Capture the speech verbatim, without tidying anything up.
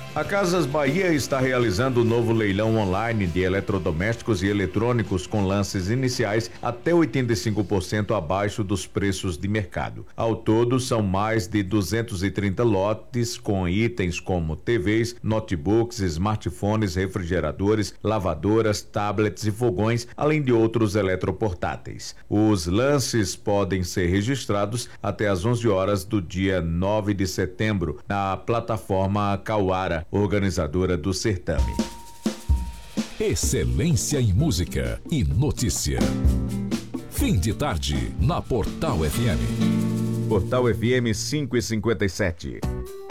A Casas Bahia está realizando o novo leilão online de eletrodomésticos e eletrônicos com lances iniciais até oitenta e cinco por cento abaixo dos preços de mercado. Ao todo, são mais de duzentos e trinta lotes com itens como T Vs, notebooks, smartphones, refrigeradores, lavadoras, tablets e fogões, além de outros eletroportáteis. Os lances podem ser registrados até às onze horas do dia nove de setembro na plataforma Cauara, organizadora do certame. Excelência em música e notícia. Fim de tarde na Portal F M. Portal F M cinco e cinquenta e sete.